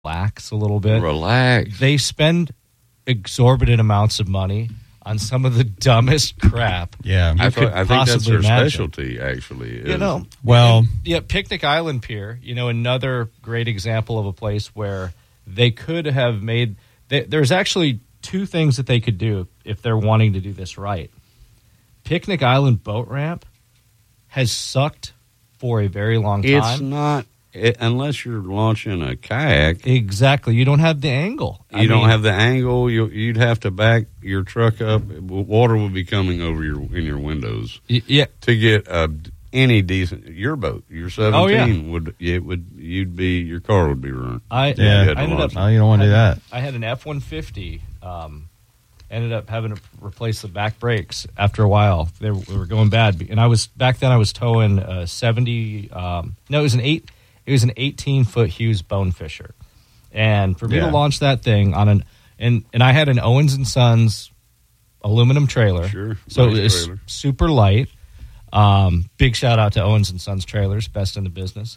relax a little bit. Relax. They spend exorbitant amounts of money on some of the dumbest crap. Yeah. I think that's their imagine. specialty, actually. Is, Picnic Island Pier, another great example of a place where they could have made there's actually two things that they could do if they're wanting to do this right. Picnic Island boat ramp has sucked for a very long time. It's not, unless you're launching a kayak. Exactly. You don't have the angle. You don't have the angle. You'd have to back your truck up. Water would be coming over in your windows. Yeah. To get any decent, your boat, your 17 your car would be ruined. You don't want to do that. I had an F-150. Ended up having to replace the back brakes after a while. They were going bad, and I was towing a 70. It was an 18-foot Hughes Bonefisher, and for me to launch that thing on and I had an Owens and Sons aluminum trailer. Sure, so nice it was trailer. super light. Big shout out to Owens and Sons trailers, best in the business.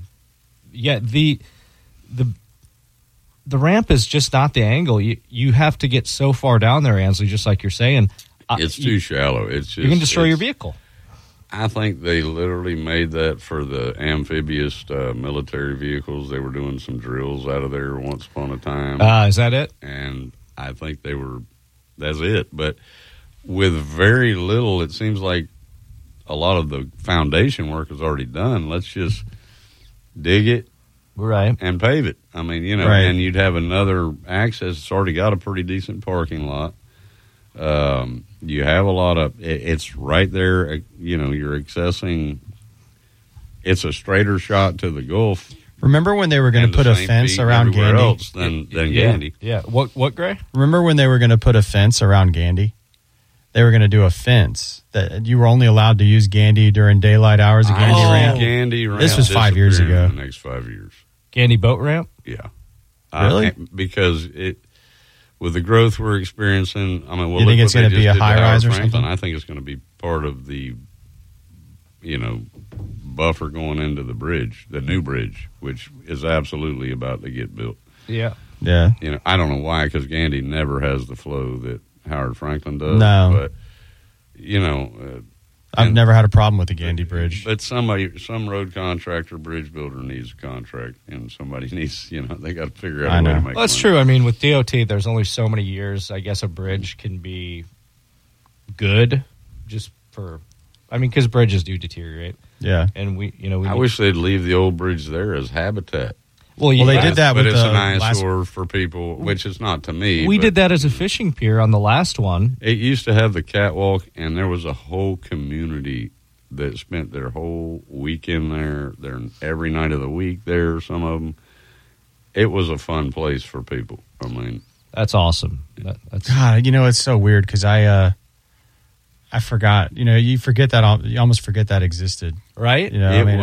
The ramp is just not the angle. You have to get so far down there, Ansley, just like you're saying. It's too shallow. It's just, you're going to destroy your vehicle. I think they literally made that for the amphibious military vehicles. They were doing some drills out of there once upon a time. Is that it? And I think that's it. But with very little, it seems like a lot of the foundation work is already done. Let's just dig it. Right. And pave it. I mean, and you'd have another access. It's already got a pretty decent parking lot. You have a lot of, it's right there, you're accessing, it's a straighter shot to the Gulf. Remember when they were going to put a fence around Gandy? Else than Gandy. Yeah. What, Gray? Remember when they were going to put a fence around Gandy? They were going to do a fence that you were only allowed to use Gandy during daylight hours of Gandy ramp. Gandy ramp. This was 5 years ago. In the next 5 years. Gandy boat ramp? Yeah. Really? Because with the growth we're experiencing, you think it's going to be a high rise or something? I think it's going to be part of the, buffer going into the bridge, the new bridge, which is absolutely about to get built. Yeah. Yeah. I don't know why, because Gandy never has the flow that Howard Franklin does. No. But, I've never had a problem with the Gandy Bridge. But some road contractor, bridge builder needs a contract, and somebody needs, they got to figure out a way to make that's money. true. I mean, with DOT, there's only so many years, I guess, a bridge can be good because bridges do deteriorate. Yeah. And I wish they'd leave the old bridge there as habitat. Well, they did that but with it's an eyesore for people, which is not to me. We did that as a fishing pier on the last one. It used to have the catwalk, and there was a whole community that spent their whole weekend there. They're every night of the week there, some of them. It was a fun place for people. I mean, that's awesome. God, it's so weird because I forgot. You forget that. You almost forget that existed, right?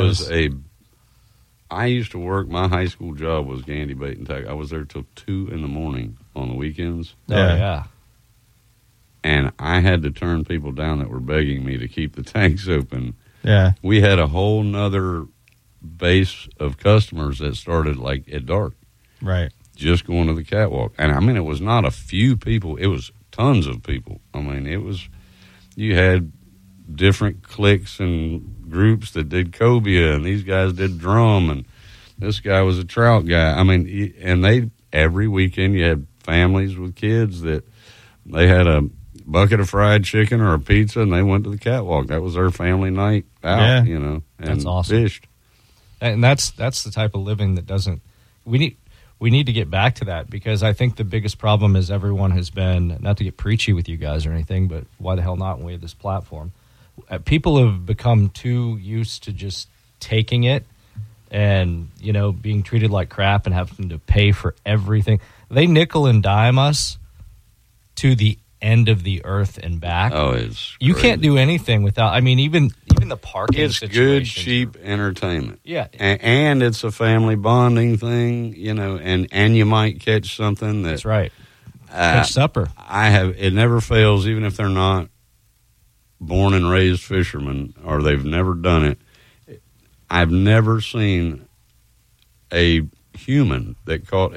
I used to work. My high school job was Gandy Bait and Tackle. I was there till 2 a.m. on the weekends. Yeah. And I had to turn people down that were begging me to keep the tanks open. Yeah. We had a whole nother base of customers that started at dark. Right. Just going to the catwalk. And I mean, it was not a few people. It was tons of people. I mean, you had different cliques and groups that did cobia, and these guys did drum, and this guy was a trout guy. I mean, and every weekend you had families with kids that they had a bucket of fried chicken or a pizza, and they went to the catwalk. That was their family night out, and that's awesome. Fished. And that's the type of living that doesn't. We need to get back to that, because I think the biggest problem is everyone has been, not to get preachy with you guys or anything, but why the hell not when we have this platform? People have become too used to just taking it and, being treated like crap and having to pay for everything. They nickel and dime us to the end of the earth and back. Oh, it's you crazy. Can't do anything without, I mean, even the parking It's good, cheap entertainment. Yeah. And it's a family bonding thing, and you might catch something that's right. Catch supper. It never fails, even if they're not born and raised fishermen or they've never done it. I've never seen a human that caught